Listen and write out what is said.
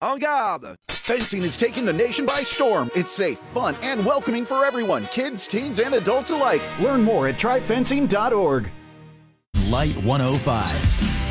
En garde! Fencing is taking the nation by storm. It's safe, fun, and welcoming for everyone, kids, teens, and adults alike. Learn more at tryfencing.org. Light 105.